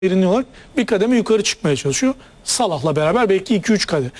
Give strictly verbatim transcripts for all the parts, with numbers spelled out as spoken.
verimli olarak bir kademe yukarı çıkmaya çalışıyor. Salah'la beraber belki iki üç kade,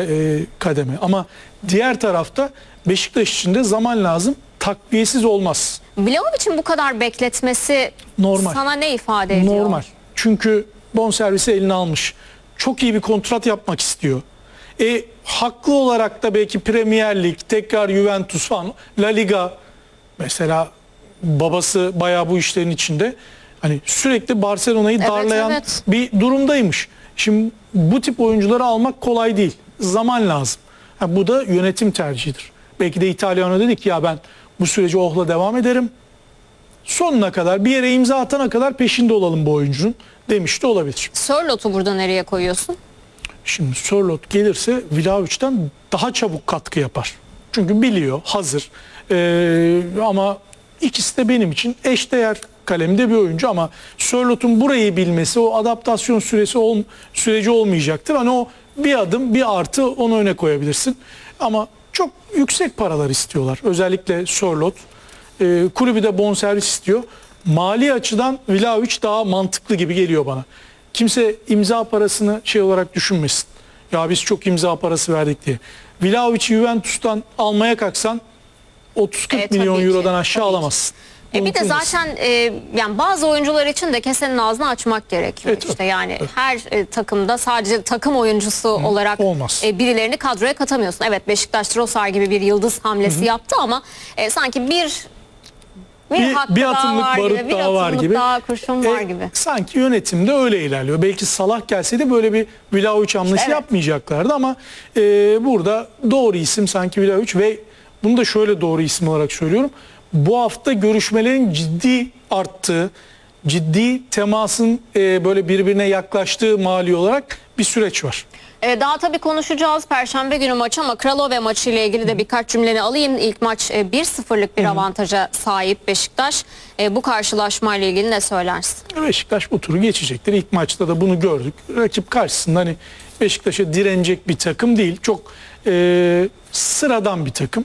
kademe. Ama diğer tarafta Beşiktaş için de zaman lazım. Takviyesiz olmaz. Vlahovic'in bu kadar bekletmesi normal. Sana ne ifade ediyor? Normal. Çünkü bonservisi eline almış. Çok iyi bir kontrat yapmak istiyor. E, haklı olarak da belki Premier Lig, tekrar Juventus falan, La Liga mesela babası bayağı bu işlerin içinde. Hani sürekli Barcelona'yı Evet, darlayan evet. bir durumdaymış. Şimdi bu tip oyuncuları almak kolay değil. Zaman lazım. Ha, bu da yönetim tercihidir. Belki de İtalyan'a dedi ki ya ben bu süreci ohla devam ederim. Sonuna kadar bir yere imza atana kadar peşinde olalım bu oyuncunun demiş de olabilir. Sörlot'u burada nereye koyuyorsun? Şimdi Sörloth gelirse Vlahovic'ten daha çabuk katkı yapar. Çünkü biliyor, hazır. Ee, ama ikisi de benim için eşdeğer kalemde bir oyuncu ama Sörloth'un burayı bilmesi, o adaptasyon süresi ol, süreci olmayacaktır. Hani o bir adım, bir artı onu öne koyabilirsin. Ama çok yüksek paralar istiyorlar. Özellikle Sörloth. Ee, kulübü de bonservis istiyor. Mali açıdan Vlahovic daha mantıklı gibi geliyor bana. Kimse imza parasını şey olarak düşünmesin. Ya biz çok imza parası verdik diye. Vlahovic'i Juventus'tan almaya kalksan otuz kırk E, milyon tabii ki, eurodan aşağı tabii ki. alamazsın. E bir de Unutulmasın. zaten e, yani bazı oyuncular için de kesenin ağzını açmak gerekiyor. Evet, işte yani evet. her e, takımda sadece takım oyuncusu Hı, olarak olmaz. E, birilerini kadroya katamıyorsun. Evet, Beşiktaş Trossard gibi bir yıldız hamlesi Hı. yaptı ama e, sanki bir bir, bir, bir atımlık daha barut gibi, daha var gibi. Daha kurşun var E, gibi. sanki yönetimde öyle ilerliyor. Belki Salah gelseydi böyle bir Vlahovic hamlesi Evet. yapmayacaklardı ama e, burada doğru isim sanki Vlahovic ve bunu da şöyle doğru isim olarak söylüyorum. Bu hafta görüşmelerin ciddi arttığı, ciddi temasın e, böyle birbirine yaklaştığı mali olarak bir süreç var. Ee, daha tabii konuşacağız. Perşembe günü maç ama Kralove maçı ile ilgili de birkaç cümleni alayım. İlk maç e, bir sıfırlık bir Hı. avantaja sahip Beşiktaş. E, bu karşılaşma ile ilgili ne söylersin? Beşiktaş bu turu geçecektir. İlk maçta da bunu gördük. Rakip karşısında hani Beşiktaş'a direnecek bir takım değil. Çok e, sıradan bir takım.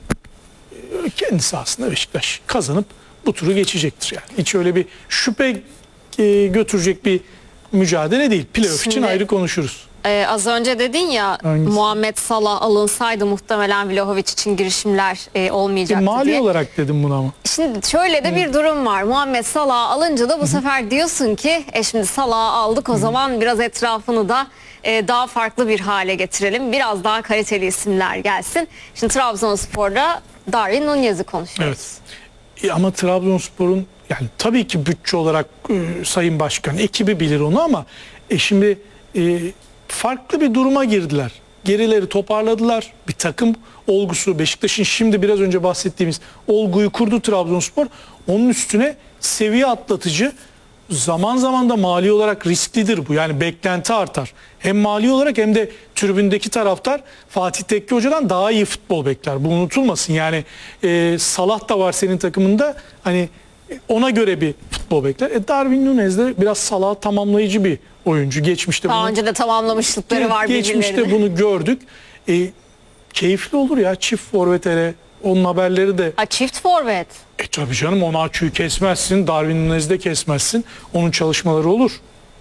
E, kendi sahasında Beşiktaş kazanıp bu turu geçecektir yani. Hiç öyle bir şüphe e, götürecek bir mücadele değil. Playoff için ayrı konuşuruz. Ee, az önce dedin ya Hangisi? Muhammed Salah alınsaydı muhtemelen Vlahovic için girişimler e, olmayacaktı e, mali diye. olarak dedim bunu ama. Şimdi şöyle de Hı. bir durum var. Muhammed Salah alınca da bu Hı. sefer diyorsun ki e şimdi Salah'ı aldık o Hı. zaman biraz etrafını da e, daha farklı bir hale getirelim. Biraz daha kaliteli isimler gelsin. Şimdi Trabzonspor'da Darwin Nunez'i konuşuyoruz. Evet. E, ama Trabzonspor'un yani tabii ki bütçe olarak e, Sayın Başkan ekibi bilir onu ama e, şimdi e, farklı bir duruma girdiler. Gerileri toparladılar. Bir takım olgusu Beşiktaş'ın şimdi biraz önce bahsettiğimiz olguyu kurdu Trabzonspor. Onun üstüne seviye atlatıcı, zaman zaman da mali olarak risklidir bu. Yani beklenti artar. Hem mali olarak hem de tribündeki taraftar Fatih Tekke Hoca'dan daha iyi futbol bekler. Bu unutulmasın. Yani e, Salah da var senin takımında. Hani ona göre bir futbol bekler. E, Darwin Nunez de biraz Salah'ı tamamlayıcı bir oyuncu. Geçmişte Daha bunu, önce de tamamlamışlıkları var geçmişte birbirlerine. bunu gördük. E, keyifli olur ya çift forvetere. Onun haberleri de. Ha, çift forvet. E tabii canım, Onaçu'yu kesmezsin. Darwin Nunez'i de kesmezsin. Onun çalışmaları olur.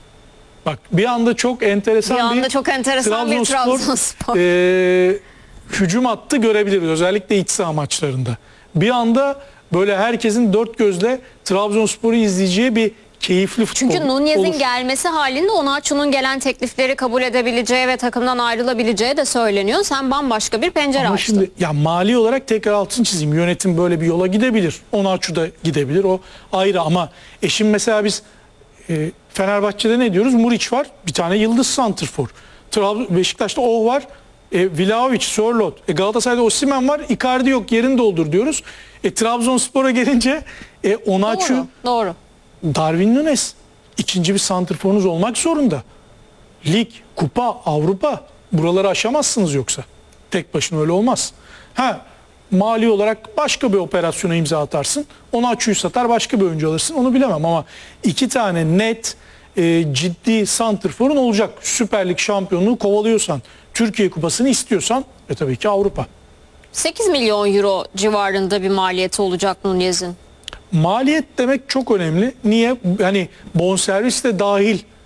Bak bir anda çok enteresan bir, bir anda çok enteresan Trabzonspor, bir Trabzonspor. E, hücum hattı görebiliriz. Özellikle iç saha maçlarında. Bir anda böyle herkesin dört gözle Trabzonspor'u izleyeceği bir keyifli futbol Çünkü Nunez'in olur. gelmesi halinde Onaçu'nun gelen teklifleri kabul edebileceği ve takımdan ayrılabileceği de söyleniyor. Sen bambaşka bir pencere Ama açtın. şimdi ya mali olarak tekrar altını çizeyim. Yönetim böyle bir yola gidebilir. Onaçu da gidebilir. O ayrı ama eşim mesela biz e, Fenerbahçe'de ne diyoruz? Muriç var. Bir tane yıldız santrfor. Trabzon, Beşiktaş'ta o var. E, Vlahovic, Sörloth. E, Galatasaray'da Osimhen var. Icardi yok. Yerini doldur diyoruz. E, Trabzonspor'a gelince e, Onaçu, Doğru, doğru. Darwin Nunez. İkinci bir santrforunuz olmak zorunda. Lig, kupa, Avrupa. Buraları aşamazsınız yoksa. Tek başına öyle olmaz. Ha, mali olarak başka bir operasyona imza atarsın. Onaçu'yu satar, başka bir oyuncu alırsın. Onu bilemem ama iki tane net e, ciddi santrforun olacak. Süper Lig şampiyonluğu kovalıyorsan, Türkiye kupasını istiyorsan ve tabii ki Avrupa. sekiz milyon euro civarında bir maliyeti olacak Nunez'in. Maliyet demek çok önemli. Niye? Hani bonservis de dahil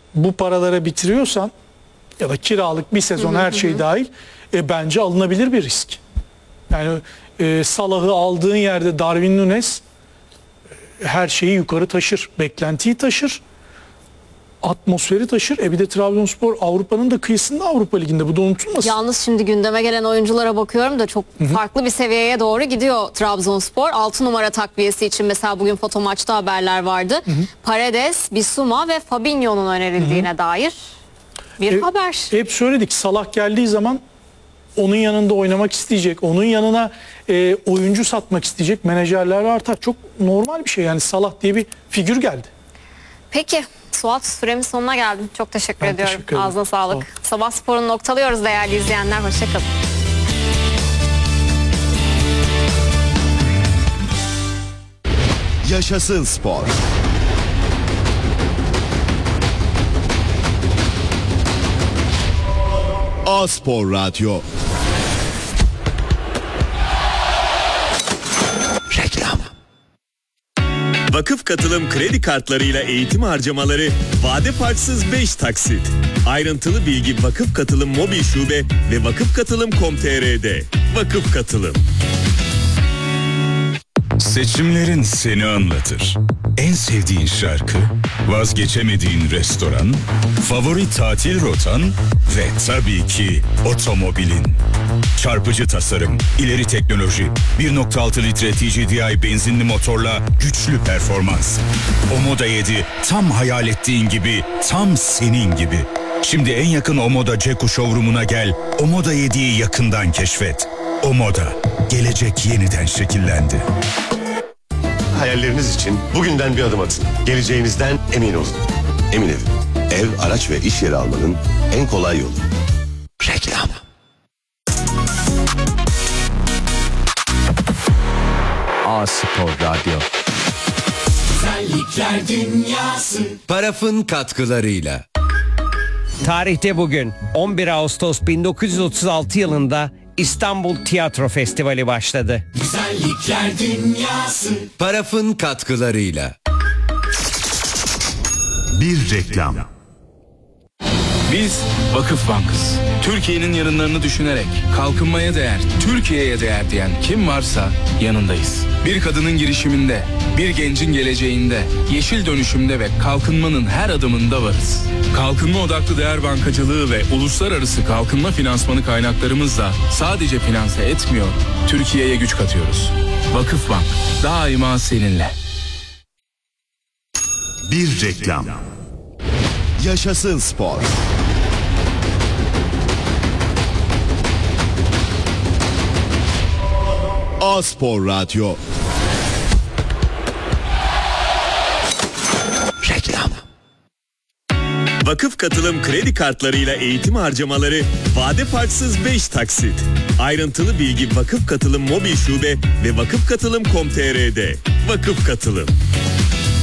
bu paralara bitiriyorsan ya da kiralık bir sezon her şey dahil e, bence alınabilir bir risk. Yani e, Salah'ı aldığın yerde Darwin Núñez e, her şeyi yukarı taşır. Beklentiyi taşır. Atmosferi taşır. E bir de Trabzonspor Avrupa'nın da kıyısında Avrupa Ligi'nde. Bu da unutulmasın. Yalnız şimdi gündeme gelen oyunculara bakıyorum da çok Hı-hı. farklı bir seviyeye doğru gidiyor Trabzonspor. altı numara takviyesi için mesela bugün Foto Maç'ta haberler vardı. Hı-hı. Paredes, Bissouma ve Fabinho'nun önerildiğine Hı-hı. dair bir e, haber. Hep söyledik, Salah geldiği zaman onun yanında oynamak isteyecek. Onun yanına e, oyuncu satmak isteyecek menajerler artar. Çok normal bir şey yani, Salah diye bir figür geldi. Peki Suat, süremin sonuna geldim. Çok teşekkür ben ediyorum. Teşekkür Ağzına sağlık. Sabah sporunu noktalıyoruz değerli izleyenler. Hoşçakalın. Yaşasın spor. A-Spor Radyo. Reklam. Vakıf Katılım kredi kartlarıyla eğitim harcamaları vade farksız beş taksit. Ayrıntılı bilgi Vakıf Katılım mobil şube ve vakıf katılım nokta com nokta tr'de. Vakıf Katılım. Seçimlerin seni anlatır. En sevdiğin şarkı, vazgeçemediğin restoran, favori tatil rotan ve tabii ki otomobilin. Çarpıcı tasarım, ileri teknoloji, bir nokta altı litre T G D I benzinli motorla güçlü performans. Omoda yedi tam hayal ettiğin gibi, tam senin gibi. Şimdi en yakın Omoda Ceku showroom'una gel, Omoda yediyi yakından keşfet. Omoda, gelecek yeniden şekillendi. Hayalleriniz için bugünden bir adım atın. Geleceğinizden emin olun. Emin Ev. Ev, araç ve iş yeri almanın en kolay yolu. Reklam. A-Spor Radyo. Güzellikler Dünyası. Paraf'ın katkılarıyla. Tarihte bugün on bir Ağustos bin dokuz yüz otuz altı yılında İstanbul Tiyatro Festivali başladı. Güzellikler Dünyası. Paraf'ın katkılarıyla. Bir reklam. Biz Vakıf Bank'ız. Türkiye'nin yarınlarını düşünerek kalkınmaya değer, Türkiye'ye değer diyen kim varsa yanındayız. Bir kadının girişiminde, bir gencin geleceğinde, yeşil dönüşümde ve kalkınmanın her adımında varız. Kalkınma odaklı değer bankacılığı ve uluslararası kalkınma finansmanı kaynaklarımızla sadece finanse etmiyor, Türkiye'ye güç katıyoruz. Vakıf Bank, daima seninle. Bir reklam. Yaşasın spor. A-Spor Radyo. Reklam. Vakıf Katılım kredi kartlarıyla eğitim harcamaları vade farksız beş taksit. Ayrıntılı bilgi Vakıf Katılım mobil şube ve vakıf katılım nokta com nokta tr'de. Vakıf Katılım.